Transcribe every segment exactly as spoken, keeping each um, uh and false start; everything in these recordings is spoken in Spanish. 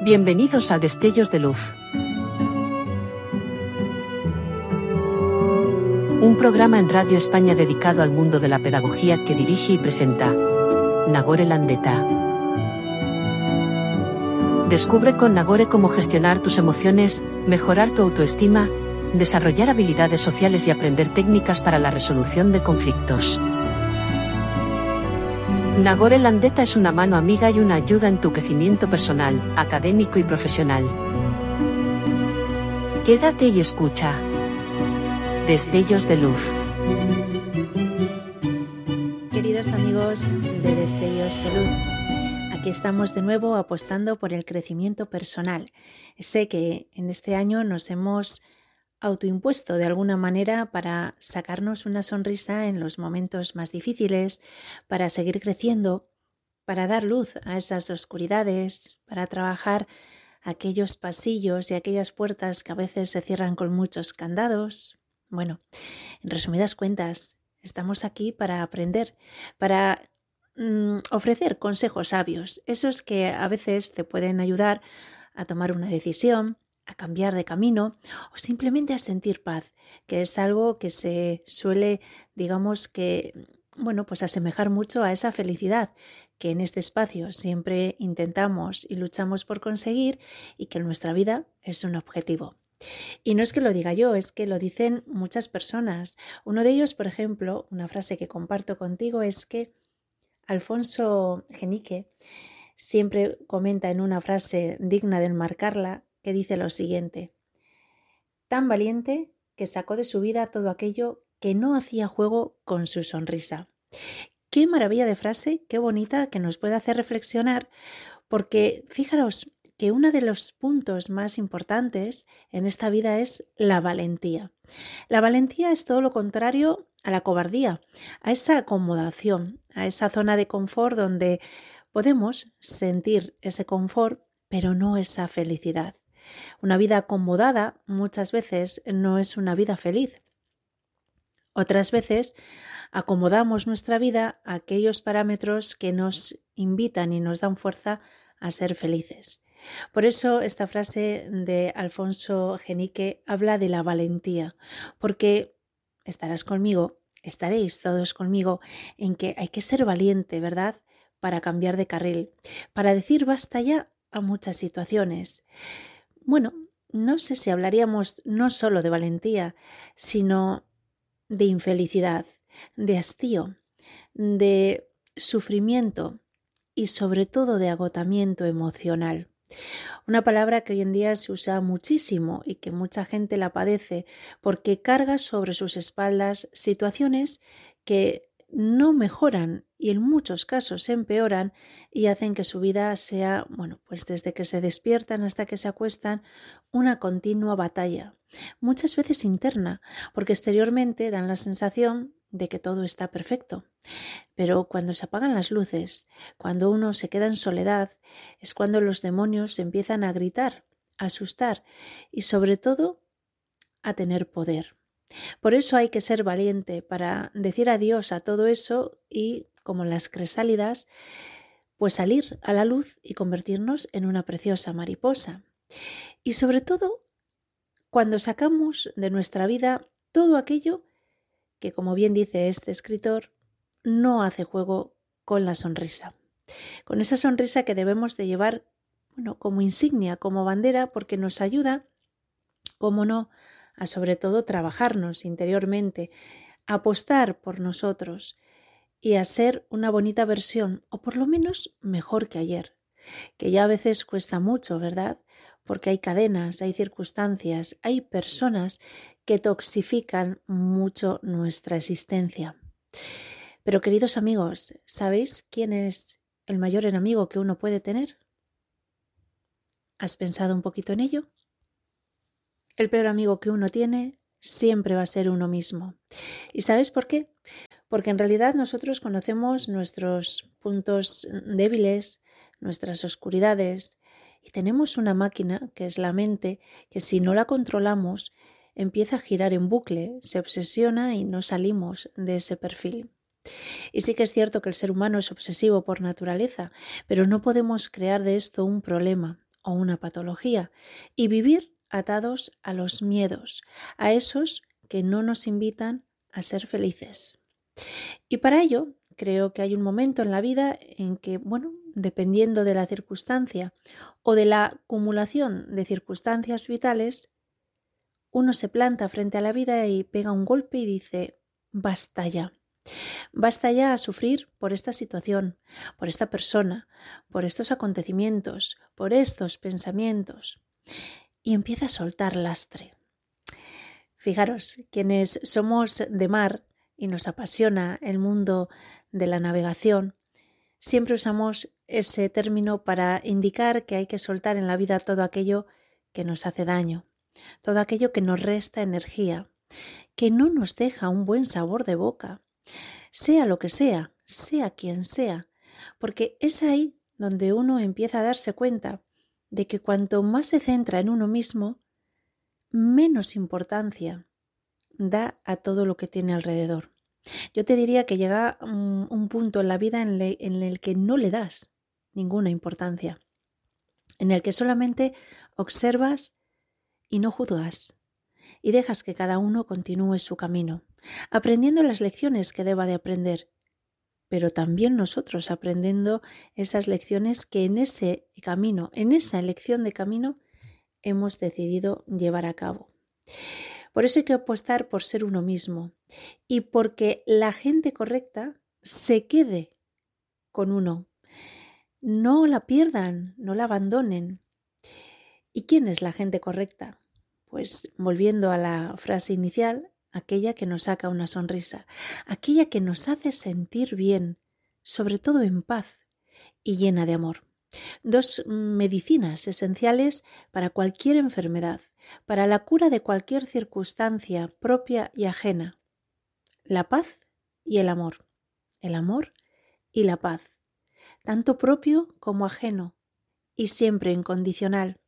Bienvenidos a Destellos de Luz. Un programa en Radio España dedicado al mundo de la pedagogía que dirige y presenta Nagore Landeta. Descubre con Nagore cómo gestionar tus emociones, mejorar tu autoestima, desarrollar habilidades sociales y aprender técnicas para la resolución de conflictos. Nagore Landeta es una mano amiga y una ayuda en tu crecimiento personal, académico y profesional. Quédate y escucha. Destellos de Luz. Queridos amigos de Destellos de Luz, aquí estamos de nuevo apostando por el crecimiento personal. Sé que en este año nos hemos autoimpuesto de alguna manera para sacarnos una sonrisa en los momentos más difíciles, para seguir creciendo, para dar luz a esas oscuridades, para trabajar aquellos pasillos y aquellas puertas que a veces se cierran con muchos candados. Bueno, en resumidas cuentas, estamos aquí para aprender, para mm, ofrecer consejos sabios, esos que a veces te pueden ayudar a tomar una decisión, a cambiar de camino o simplemente a sentir paz, que es algo que se suele, digamos que, bueno, pues asemejar mucho a esa felicidad que en este espacio siempre intentamos y luchamos por conseguir y que en nuestra vida es un objetivo. Y no es que lo diga yo, es que lo dicen muchas personas. Uno de ellos, por ejemplo, una frase que comparto contigo es que Alfonso Genique siempre comenta en una frase digna de enmarcarla, que dice lo siguiente: tan valiente que sacó de su vida todo aquello que no hacía juego con su sonrisa. Qué maravilla de frase, qué bonita, que nos puede hacer reflexionar, porque fijaros que uno de los puntos más importantes en esta vida es la valentía. La valentía es todo lo contrario a la cobardía, a esa acomodación, a esa zona de confort donde podemos sentir ese confort, pero no esa felicidad. Una vida acomodada muchas veces no es una vida feliz. Otras veces acomodamos nuestra vida a aquellos parámetros que nos invitan y nos dan fuerza a ser felices. Por eso esta frase de Alfonso Genique habla de la valentía, porque estarás conmigo, estaréis todos conmigo en que hay que ser valiente, ¿verdad?, para cambiar de carril, para decir basta ya a muchas situaciones. Bueno, no sé si hablaríamos no solo de valentía, sino de infelicidad, de hastío, de sufrimiento y sobre todo de agotamiento emocional. Una palabra que hoy en día se usa muchísimo y que mucha gente la padece porque carga sobre sus espaldas situaciones que no mejoran y en muchos casos empeoran y hacen que su vida sea, bueno, pues desde que se despiertan hasta que se acuestan, una continua batalla, muchas veces interna, porque exteriormente dan la sensación de que todo está perfecto. Pero cuando se apagan las luces, cuando uno se queda en soledad, es cuando los demonios empiezan a gritar, a asustar y sobre todo a tener poder. Por eso hay que ser valiente para decir adiós a todo eso y, como las cresálidas, pues salir a la luz y convertirnos en una preciosa mariposa. Y sobre todo, cuando sacamos de nuestra vida todo aquello que, como bien dice este escritor, no hace juego con la sonrisa. Con esa sonrisa que debemos de llevar, bueno, como insignia, como bandera, porque nos ayuda, cómo no, a sobre todo trabajarnos interiormente, a apostar por nosotros y a ser una bonita versión, o por lo menos mejor que ayer, que ya a veces cuesta mucho, ¿verdad? Porque hay cadenas, hay circunstancias, hay personas que toxifican mucho nuestra existencia. Pero queridos amigos, ¿sabéis quién es el mayor enemigo que uno puede tener? ¿Has pensado un poquito en ello? El peor amigo que uno tiene siempre va a ser uno mismo. ¿Y sabes por qué? Porque en realidad nosotros conocemos nuestros puntos débiles, nuestras oscuridades, y tenemos una máquina, que es la mente, que si no la controlamos, empieza a girar en bucle, se obsesiona y no salimos de ese perfil. Y sí que es cierto que el ser humano es obsesivo por naturaleza, pero no podemos crear de esto un problema o una patología y vivir atados a los miedos, a esos que no nos invitan a ser felices. Y para ello creo que hay un momento en la vida en que, bueno, dependiendo de la circunstancia o de la acumulación de circunstancias vitales, uno se planta frente a la vida y pega un golpe y dice, basta ya. Basta ya a sufrir por esta situación, por esta persona, por estos acontecimientos, por estos pensamientos. Y empieza a soltar lastre. Fijaros, quienes somos de mar y nos apasiona el mundo de la navegación, siempre usamos ese término para indicar que hay que soltar en la vida todo aquello que nos hace daño, todo aquello que nos resta energía, que no nos deja un buen sabor de boca, sea lo que sea, sea quien sea, porque es ahí donde uno empieza a darse cuenta de que cuanto más se centra en uno mismo, menos importancia da a todo lo que tiene alrededor. Yo te diría que llega un, un punto en la vida en, le, en el que no le das ninguna importancia, en el que solamente observas y no juzgas, y dejas que cada uno continúe su camino, aprendiendo las lecciones que deba de aprender, pero también nosotros aprendiendo esas lecciones que en ese camino, en esa elección de camino, hemos decidido llevar a cabo. Por eso hay que apostar por ser uno mismo y porque la gente correcta se quede con uno. No la pierdan, no la abandonen. ¿Y quién es la gente correcta? Pues volviendo a la frase inicial, aquella que nos saca una sonrisa, aquella que nos hace sentir bien, sobre todo en paz y llena de amor. Dos medicinas esenciales para cualquier enfermedad, para la cura de cualquier circunstancia propia y ajena. La paz y el amor. El amor y la paz. Tanto propio como ajeno y siempre incondicional.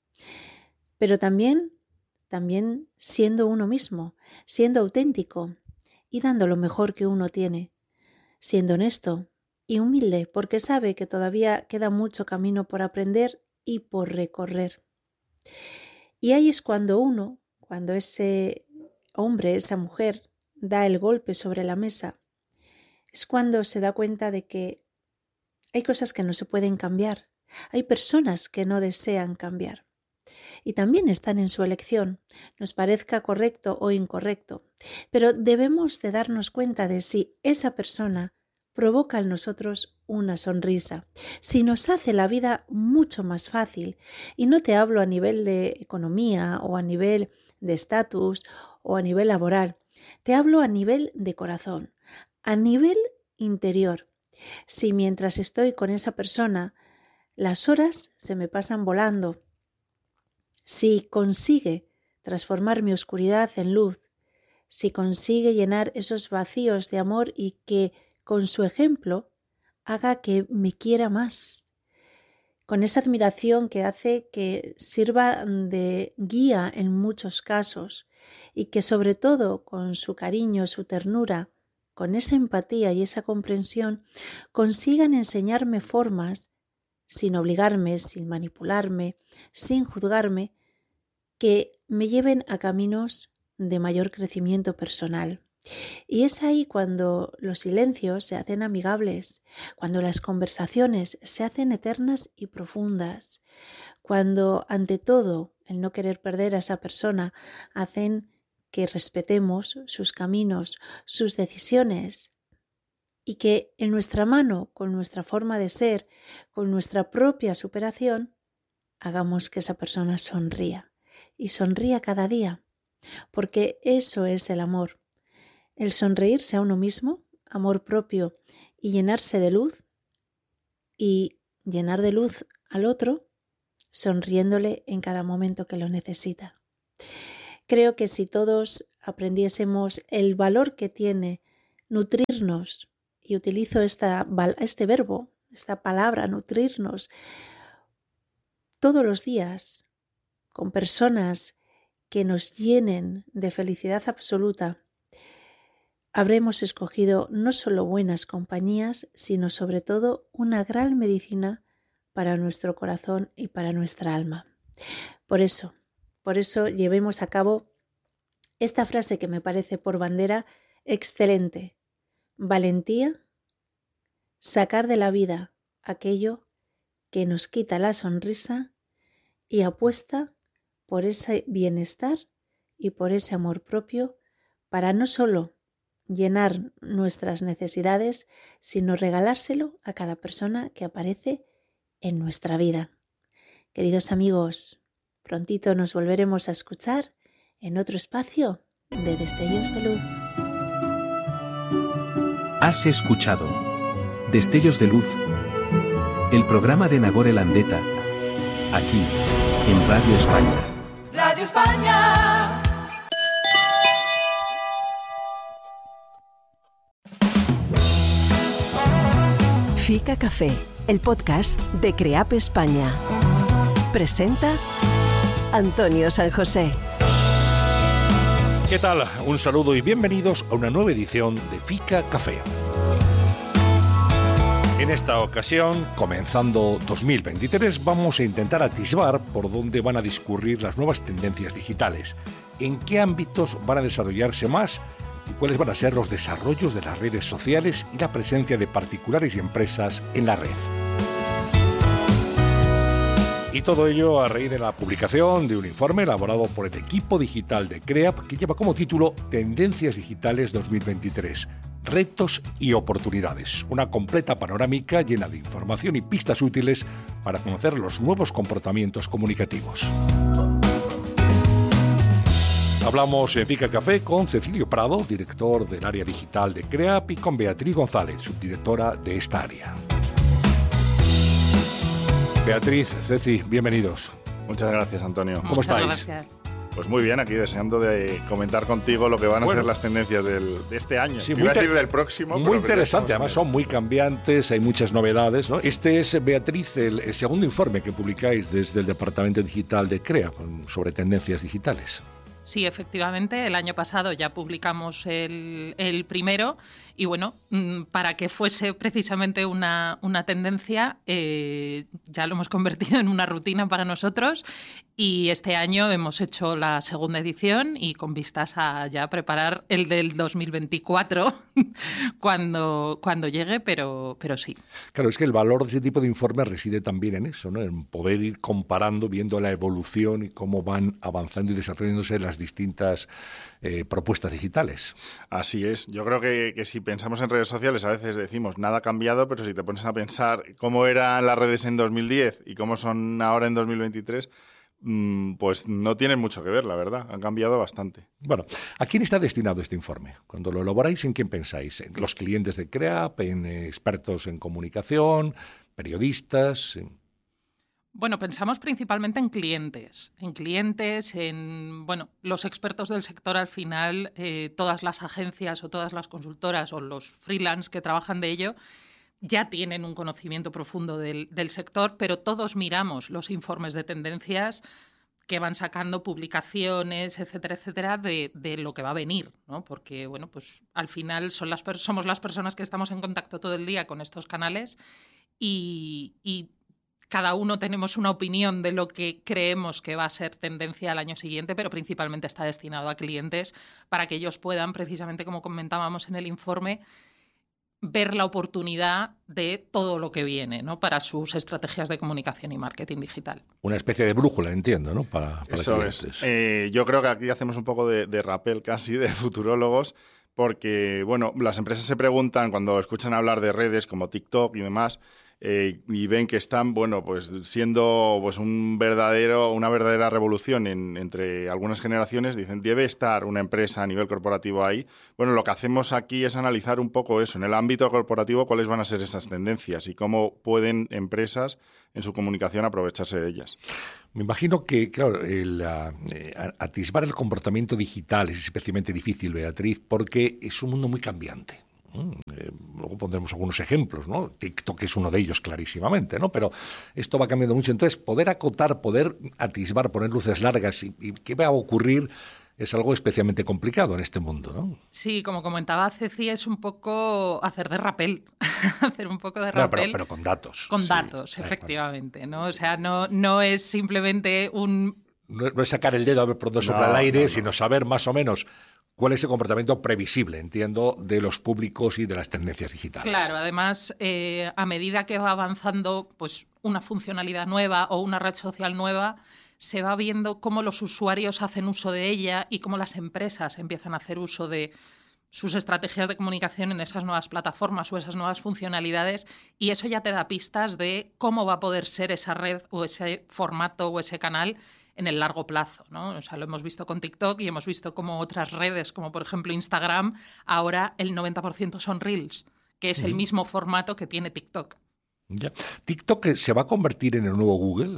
Pero también, también siendo uno mismo, siendo auténtico y dando lo mejor que uno tiene, siendo honesto y humilde porque sabe que todavía queda mucho camino por aprender y por recorrer. Y ahí es cuando uno, cuando ese hombre, esa mujer, da el golpe sobre la mesa, es cuando se da cuenta de que hay cosas que no se pueden cambiar, hay personas que no desean cambiar. Y también están en su elección, nos parezca correcto o incorrecto, pero debemos de darnos cuenta de si esa persona provoca en nosotros una sonrisa, si nos hace la vida mucho más fácil. Y no te hablo a nivel de economía o a nivel de estatus o a nivel laboral, te hablo a nivel de corazón, a nivel interior. Si mientras estoy con esa persona las horas se me pasan volando, si consigue transformar mi oscuridad en luz, si consigue llenar esos vacíos de amor y que con su ejemplo haga que me quiera más, con esa admiración que hace que sirva de guía en muchos casos y que sobre todo con su cariño, su ternura, con esa empatía y esa comprensión consigan enseñarme formas sin obligarme, sin manipularme, sin juzgarme, que me lleven a caminos de mayor crecimiento personal. Y es ahí cuando los silencios se hacen amigables, cuando las conversaciones se hacen eternas y profundas, cuando ante todo el no querer perder a esa persona hacen que respetemos sus caminos, sus decisiones y que en nuestra mano, con nuestra forma de ser, con nuestra propia superación, hagamos que esa persona sonría y sonría cada día, porque eso es el amor. El sonreírse a uno mismo, amor propio y llenarse de luz y llenar de luz al otro, sonriéndole en cada momento que lo necesita. Creo que si todos aprendiésemos el valor que tiene nutrirnos, y utilizo esta, este verbo, esta palabra, nutrirnos, todos los días con personas que nos llenen de felicidad absoluta, habremos escogido no solo buenas compañías, sino sobre todo una gran medicina para nuestro corazón y para nuestra alma. Por eso, por eso llevemos a cabo esta frase que me parece por bandera excelente. Valentía, sacar de la vida aquello que nos quita la sonrisa y apuesta por ese bienestar y por ese amor propio para no solo llenar nuestras necesidades, sino regalárselo a cada persona que aparece en nuestra vida. Queridos amigos, prontito nos volveremos a escuchar en otro espacio de Destellos de Luz. Has escuchado Destellos de Luz, el programa de Nagore Landeta, aquí, en Radio España. Radio España. Fica Café, el podcast de CREAP España. Presenta Antonio San José. ¿Qué tal? Un saludo y bienvenidos a una nueva edición de Fica Café. En esta ocasión, comenzando dos mil veintitrés, vamos a intentar atisbar por dónde van a discurrir las nuevas tendencias digitales, en qué ámbitos van a desarrollarse más y cuáles van a ser los desarrollos de las redes sociales y la presencia de particulares y empresas en la red. Y todo ello a raíz de la publicación de un informe elaborado por el equipo digital de CREAP que lleva como título Tendencias Digitales dos mil veintitrés, retos y oportunidades. Una completa panorámica llena de información y pistas útiles para conocer los nuevos comportamientos comunicativos. Hablamos en Fica Café con Cecilio Prado, director del área digital de CREAP, y con Beatriz González, subdirectora de esta área. Beatriz, Ceci, bienvenidos. Muchas gracias, Antonio. ¿Cómo Muchas estáis? Gracias. Pues muy bien, aquí deseando de comentar contigo lo que van a Bueno. ser las tendencias del, de este año. Sí, Iba muy a decir te- del próximo. Muy pero interesante, estamos además en son muy cambiantes, hay muchas novedades, ¿no? Este es, Beatriz, el, el segundo informe que publicáis desde el Departamento Digital de CREAP sobre tendencias digitales. Sí, efectivamente, el año pasado ya publicamos el, el primero y bueno, mm, para que fuese precisamente una, una tendencia, eh, ya lo hemos convertido en una rutina para nosotros y este año hemos hecho la segunda edición y con vistas a ya preparar el del dos mil veinticuatro cuando, cuando llegue, pero, pero sí. Claro, es que el valor de ese tipo de informes reside también en eso, ¿no? En poder ir comparando, viendo la evolución y cómo van avanzando y desarrollándose las distintas eh, propuestas digitales. Así es. Yo creo que, que si pensamos en redes sociales, a veces decimos nada ha cambiado, pero si te pones a pensar cómo eran las redes en dos mil diez y cómo son ahora en dos mil veintitrés, mmm, pues no tienen mucho que ver, la verdad. Han cambiado bastante. Bueno, ¿a quién está destinado este informe? Cuando lo elaboráis, ¿en quién pensáis? ¿En los clientes de CREAP, en eh, expertos en comunicación, periodistas? En... Bueno, pensamos principalmente en clientes, en clientes, en bueno, los expertos del sector al final, eh, todas las agencias o todas las consultoras o los freelance que trabajan de ello ya tienen un conocimiento profundo del, del sector, pero todos miramos los informes de tendencias que van sacando publicaciones, etcétera, etcétera, de, de lo que va a venir, ¿no? Porque, bueno, pues al final son las per- somos las personas que estamos en contacto todo el día con estos canales y, y cada uno tenemos una opinión de lo que creemos que va a ser tendencia al año siguiente, pero principalmente está destinado a clientes para que ellos puedan, precisamente como comentábamos en el informe, ver la oportunidad de todo lo que viene, ¿no? Para sus estrategias de comunicación y marketing digital. Una especie de brújula, entiendo, ¿no? Para, para Eso clientes. es. Eh, yo creo que aquí hacemos un poco de, de rappel casi, de futurólogos, porque, bueno, las empresas se preguntan cuando escuchan hablar de redes como TikTok y demás, eh, y ven que están, bueno, pues siendo pues un verdadero, una verdadera revolución en, entre algunas generaciones, dicen, debe estar una empresa a nivel corporativo ahí. Bueno, lo que hacemos aquí es analizar un poco eso, en el ámbito corporativo, cuáles van a ser esas tendencias y cómo pueden empresas en su comunicación aprovecharse de ellas. Me imagino que, claro, el, uh, eh, atisbar el comportamiento digital es especialmente difícil, Beatriz, porque es un mundo muy cambiante. Eh, luego pondremos algunos ejemplos, ¿no? TikTok es uno de ellos clarísimamente, ¿no? Pero esto va cambiando mucho. Entonces, poder acotar, poder atisbar, poner luces largas y, y qué va a ocurrir es algo especialmente complicado en este mundo, ¿no? Sí, como comentaba Ceci, es un poco hacer de rappel, hacer un poco de rappel. No, pero, pero con datos. Con sí. datos, efectivamente, ¿no? O sea, no, no es simplemente un... No, no es sacar el dedo a ver por dónde sopla el aire, no, no. sino saber más o menos cuál es el comportamiento previsible, entiendo, de los públicos y de las tendencias digitales. Claro, además, eh, a medida que va avanzando pues, una funcionalidad nueva o una red social nueva, se va viendo cómo los usuarios hacen uso de ella y cómo las empresas empiezan a hacer uso de sus estrategias de comunicación en esas nuevas plataformas o esas nuevas funcionalidades, y eso ya te da pistas de cómo va a poder ser esa red o ese formato o ese canal en el largo plazo, ¿no? O sea, lo hemos visto con TikTok y hemos visto como otras redes, como por ejemplo Instagram, ahora el noventa por ciento son Reels, que es mm. el mismo formato que tiene TikTok. Ya. ¿TikTok se va a convertir en el nuevo Google?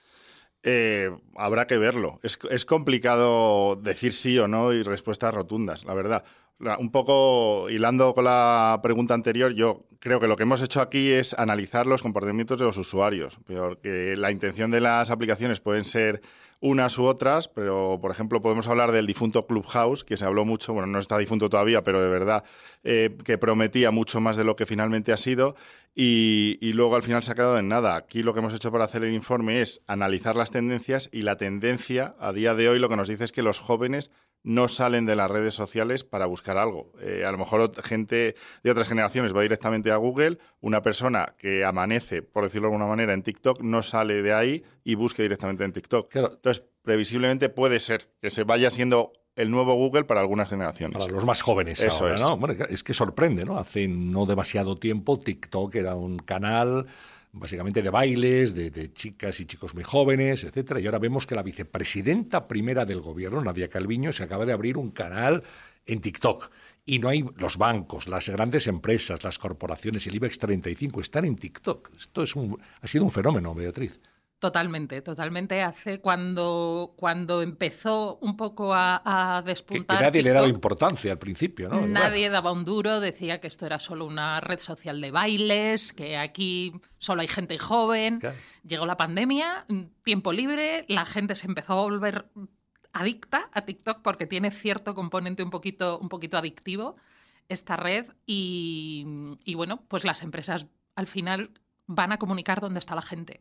Eh, habrá que verlo. Es, es complicado decir sí o no y respuestas rotundas, la verdad. Un poco hilando con la pregunta anterior, yo creo que lo que hemos hecho aquí es analizar los comportamientos de los usuarios, porque la intención de las aplicaciones pueden ser unas u otras, pero, por ejemplo, podemos hablar del difunto Clubhouse, que se habló mucho, bueno, no está difunto todavía, pero de verdad, eh, que prometía mucho más de lo que finalmente ha sido, y, y luego al final se ha quedado en nada. Aquí lo que hemos hecho para hacer el informe es analizar las tendencias, y la tendencia a día de hoy lo que nos dice es que los jóvenes no salen de las redes sociales para buscar algo. Eh, a lo mejor gente de otras generaciones va directamente a Google. Una persona que amanece, por decirlo de alguna manera, en TikTok, no sale de ahí y busque directamente en TikTok. Claro. Entonces, previsiblemente puede ser que se vaya siendo el nuevo Google para algunas generaciones. Para los más jóvenes. Eso ahora, es. ¿no? Bueno, es que sorprende, ¿no? Hace no demasiado tiempo TikTok era un canal básicamente de bailes, de, de chicas y chicos muy jóvenes, etcétera. Y ahora vemos que la vicepresidenta primera del gobierno, Nadia Calviño, se acaba de abrir un canal en TikTok. Y no hay los bancos, las grandes empresas, las corporaciones y el IBEX treinta y cinco están en TikTok. Esto es un, ha sido un fenómeno, Beatriz. Totalmente, totalmente. Hace cuando, cuando empezó un poco a, a despuntar. Que, que nadie TikTok, le daba importancia al principio, ¿no? Nadie bueno. daba un duro, decía que esto era solo una red social de bailes, que aquí solo hay gente joven. Claro. Llegó la pandemia, tiempo libre, la gente se empezó a volver adicta a TikTok porque tiene cierto componente un poquito, un poquito adictivo esta red, y, y bueno, pues las empresas al final van a comunicar dónde está la gente.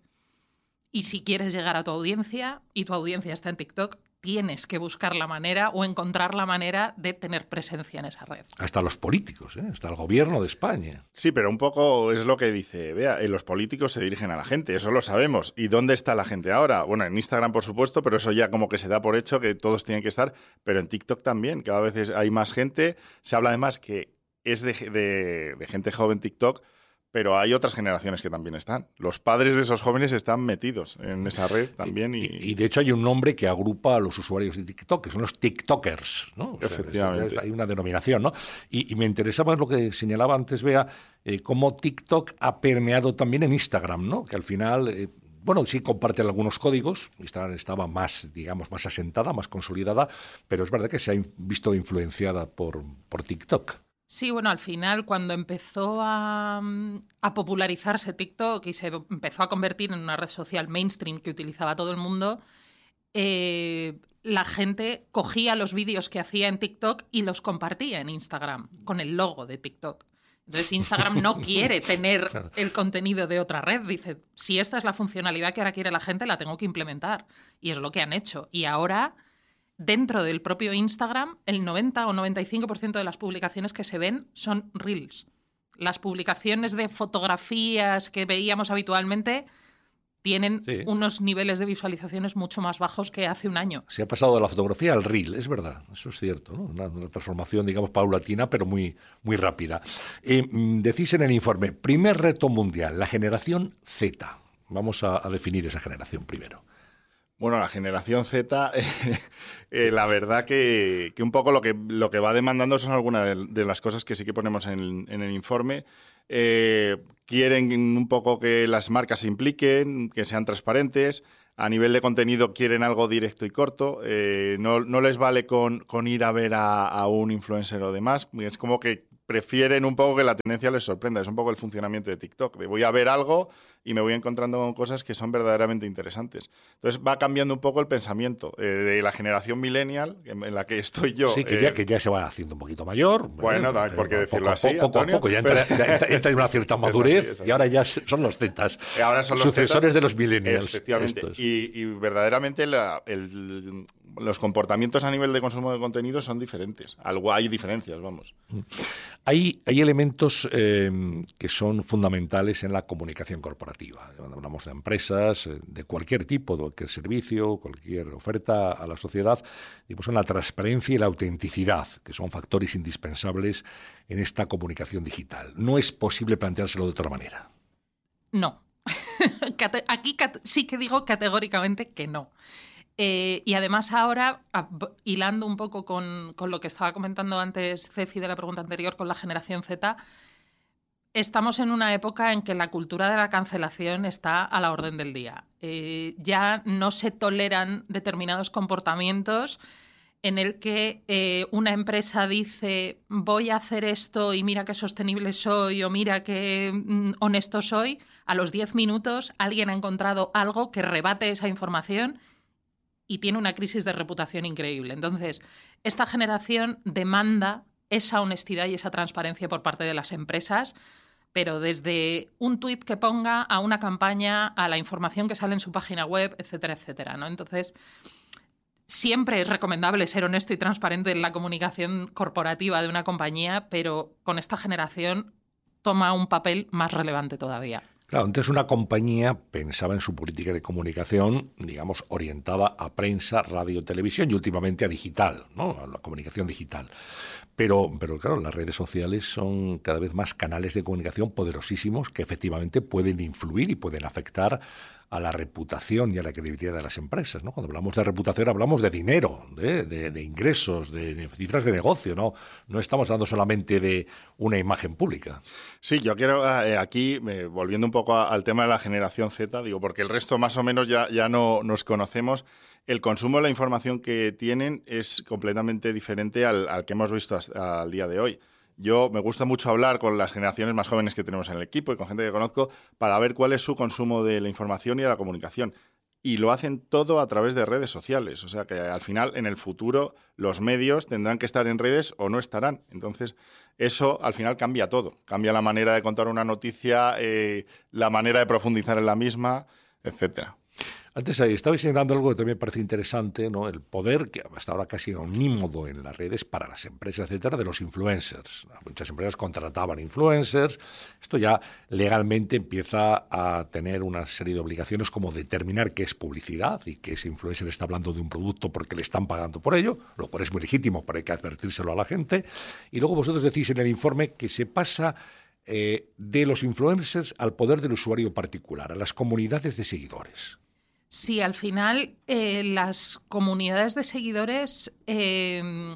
Y si quieres llegar a tu audiencia y tu audiencia está en TikTok, tienes que buscar la manera o encontrar la manera de tener presencia en esa red. Hasta los políticos, ¿eh? Hasta el gobierno de España. Sí, pero un poco es lo que dice Bea, eh, los políticos se dirigen a la gente, eso lo sabemos. ¿Y dónde está la gente ahora? Bueno, en Instagram, por supuesto, pero eso ya como que se da por hecho que todos tienen que estar, pero en TikTok también, cada vez hay más gente. Se habla además que es de, de, de gente joven TikTok, pero hay otras generaciones que también están. Los padres de esos jóvenes están metidos en esa red también. Y, y, y de hecho hay un nombre que agrupa a los usuarios de TikTok, que son los TikTokers, ¿no? O sea, efectivamente. Es, es, hay una denominación, ¿no? Y, y me interesaba lo que señalaba antes, Bea, eh, cómo TikTok ha permeado también en Instagram, ¿no? Que al final, eh, bueno, sí comparten algunos códigos, Instagram estaba más, digamos, más asentada, más consolidada, pero es verdad que se ha visto influenciada por, por TikTok. Sí, bueno, al final cuando empezó a, a popularizarse TikTok y se empezó a convertir en una red social mainstream que utilizaba todo el mundo, eh, la gente cogía los vídeos que hacía en TikTok y los compartía en Instagram con el logo de TikTok. Entonces Instagram no quiere tener claro. el contenido de otra red. Dice, si esta es la funcionalidad que ahora quiere la gente, la tengo que implementar. Y es lo que han hecho. Y ahora, dentro del propio Instagram, el noventa o noventa y cinco por ciento de las publicaciones que se ven son Reels. Las publicaciones de fotografías que veíamos habitualmente tienen sí. unos niveles de visualizaciones mucho más bajos que hace un año. Se ha pasado de la fotografía al Reel, es verdad, eso es cierto, ¿no? Una, una transformación, digamos, paulatina, pero muy, muy rápida. Eh, decís en el informe, primer reto mundial, la generación Z. Vamos a, a definir esa generación primero. Bueno, la generación Z, eh, eh, la verdad que, que un poco lo que, lo que va demandando son algunas de, de las cosas que sí que ponemos en, en el informe. Eh, quieren un poco que las marcas se impliquen, que sean transparentes. A nivel de contenido quieren algo directo y corto. Eh, no, no les vale con, con ir a ver a, a un influencer o demás. Es como que prefieren un poco que la tendencia les sorprenda. Es un poco el funcionamiento de TikTok. De voy a ver algo y me voy encontrando con cosas que son verdaderamente interesantes. Entonces va cambiando un poco el pensamiento eh, de la generación millennial, en, en la que estoy yo. Sí, que, eh, ya, que ya se va haciendo un poquito mayor. Bueno, no hay por qué decirlo poco, así, Poco, poco Antonio, a poco, ya pero... entra, ya entra, entra en una cierta madurez, es así, es así. Y ahora ya son los Zetas, ahora son los sucesores Zetas, de los millennials. Efectivamente. Y, y verdaderamente la, el, los comportamientos a nivel de consumo de contenido son diferentes. Algo hay diferencias, vamos. Hay, hay elementos eh, que son fundamentales en la comunicación corporativa. Cuando hablamos de empresas, de cualquier tipo, de cualquier servicio, cualquier oferta a la sociedad, digamos, son la transparencia y la autenticidad, que son factores indispensables en esta comunicación digital. No es posible planteárselo de otra manera. No. Aquí sí que digo categóricamente que no. Eh, y además ahora, a, hilando un poco con, con lo que estaba comentando antes Ceci de la pregunta anterior con la generación Z, estamos en una época en que la cultura de la cancelación está a la orden del día. Eh, ya no se toleran determinados comportamientos en el que eh, una empresa dice voy a hacer esto y mira qué sostenible soy o mira qué mm, honesto soy. A los diez minutos alguien ha encontrado algo que rebate esa información y tiene una crisis de reputación increíble. Entonces, esta generación demanda esa honestidad y esa transparencia por parte de las empresas, pero desde un tuit que ponga a una campaña, a la información que sale en su página web, etcétera, etcétera, ¿no? Entonces, siempre es recomendable ser honesto y transparente en la comunicación corporativa de una compañía, pero con esta generación toma un papel más relevante todavía. Claro, entonces una compañía pensaba en su política de comunicación, digamos, orientada a prensa, radio, televisión y últimamente a digital, ¿no? A la comunicación digital. Pero, pero claro, las redes sociales son cada vez más canales de comunicación poderosísimos que efectivamente pueden influir y pueden afectar a la reputación y a la credibilidad de las empresas, ¿no? Cuando hablamos de reputación hablamos de dinero, de, de, de ingresos, de, de cifras de negocio, ¿no? No estamos hablando solamente de una imagen pública. Sí, yo quiero eh, aquí, eh, volviendo un poco a, al tema de la generación Z, digo, porque el resto más o menos ya, ya no nos conocemos, el consumo de la información que tienen es completamente diferente al, al que hemos visto hasta al día de hoy. Yo me gusta mucho hablar con las generaciones más jóvenes que tenemos en el equipo y con gente que conozco para ver cuál es su consumo de la información y de la comunicación. Y lo hacen todo a través de redes sociales. O sea que al final, en el futuro, los medios tendrán que estar en redes o no estarán. Entonces, eso al final cambia todo. Cambia la manera de contar una noticia, eh, la manera de profundizar en la misma, etcétera. Antes ahí estabais señalando algo que también me parece interesante, ¿no? El poder, que hasta ahora casi omnímodo en las redes para las empresas, etcétera, de los influencers. Muchas empresas contrataban influencers. Esto ya legalmente empieza a tener una serie de obligaciones como determinar qué es publicidad y que ese influencer está hablando de un producto porque le están pagando por ello, lo cual es muy legítimo, pero hay que advertírselo a la gente. Y luego vosotros decís en el informe que se pasa eh, de los influencers al poder del usuario particular, a las comunidades de seguidores. Sí, al final eh, las comunidades de seguidores eh,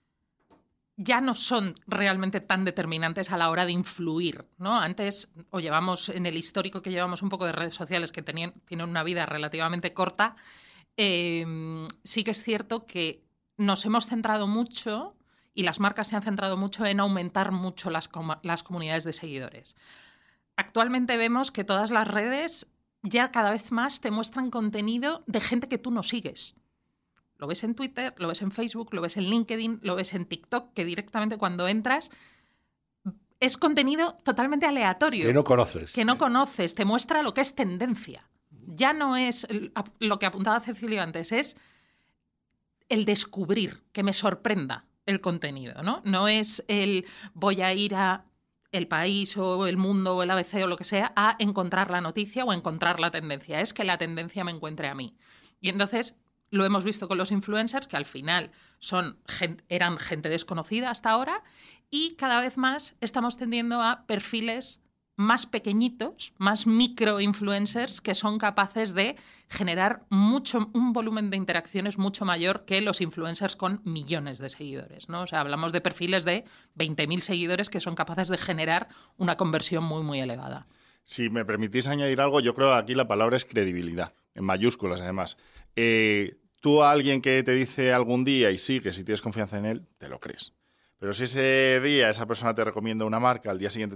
ya no son realmente tan determinantes a la hora de influir, ¿no? Antes, o llevamos en el histórico que llevamos un poco de redes sociales que tenían, tienen una vida relativamente corta, eh, sí que es cierto que nos hemos centrado mucho y las marcas se han centrado mucho en aumentar mucho las, com- las comunidades de seguidores. Actualmente vemos que todas las redes ya cada vez más te muestran contenido de gente que tú no sigues. Lo ves en Twitter, lo ves en Facebook, lo ves en LinkedIn, lo ves en TikTok, que directamente cuando entras es contenido totalmente aleatorio. Que no conoces. Que no conoces, te muestra lo que es tendencia. Ya no es lo que apuntaba Cecilia antes, es el descubrir, que me sorprenda el contenido, ¿no? No es el voy a ir a El País o El Mundo o el A B C o lo que sea a encontrar la noticia o a encontrar la tendencia. Es que la tendencia me encuentre a mí. Y entonces lo hemos visto con los influencers, que al final son, eran gente desconocida hasta ahora, y cada vez más estamos tendiendo a perfiles más pequeñitos, más micro-influencers que son capaces de generar mucho, un volumen de interacciones mucho mayor que los influencers con millones de seguidores, ¿no? O sea, hablamos de perfiles de veinte mil seguidores que son capaces de generar una conversión muy, muy elevada. Si me permitís añadir algo, yo creo que aquí la palabra es credibilidad, en mayúsculas además. Eh, tú a alguien que te dice algún día y sigues y tienes confianza en él, te lo crees. Pero si ese día esa persona te recomienda una marca, al día siguiente